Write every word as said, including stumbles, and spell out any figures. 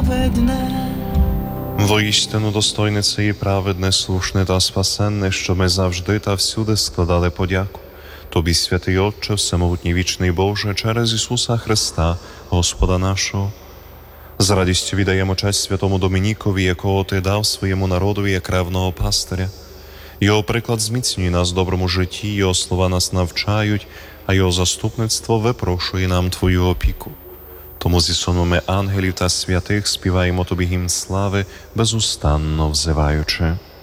праведне. Воістину достойне це і праведне, слушне та спасенне, що ми завжди та всюди складали подяку. Тобі, святий Отче, всемогутній вічний Боже, через Ісуса Христа, Господа нашого. З радістю віддаємо честь святому Домінікові, якого Ти дав своєму народові як ревного пастиря. Його приклад зміцнює нас в доброму житті, Його слова нас навчають, а Його заступництво випрошує нам Твою опіку. Тому зі сонмами ангелів та святих співаємо Тобі гімн слави, безустанно взиваючи.